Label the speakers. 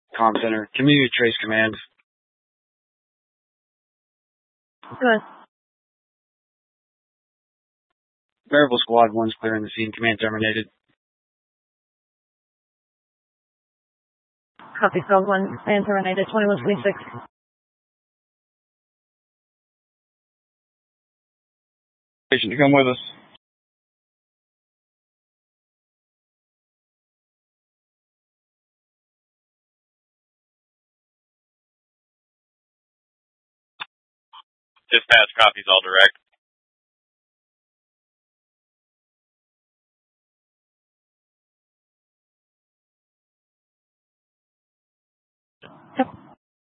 Speaker 1: Comm Center. Community Trace Command.
Speaker 2: Good.
Speaker 1: Variable Squad 1's clearing the scene. Command terminated.
Speaker 2: Copy, Squad 1. Command terminated. 2126.
Speaker 1: Patient to come with us.
Speaker 3: Dispatch copies all direct.
Speaker 2: Yep.